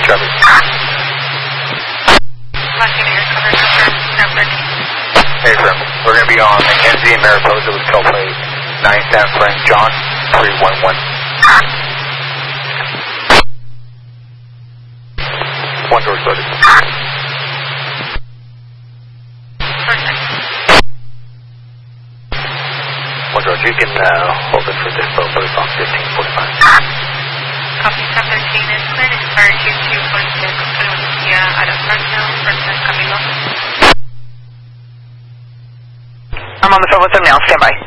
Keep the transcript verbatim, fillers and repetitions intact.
traffic. Hey, Sam. We're going to be on Mackenzie and Mariposa with call plate nine San Fran John three one one. One door loaded. One door, you can uh, hold it for this boat, but it's on fifteen forty-five. Copy, San thirteen is clear, expire Q two point six, Kia out of Fresno, Fresno, Camilo. I'm on the phone with them now, stand by.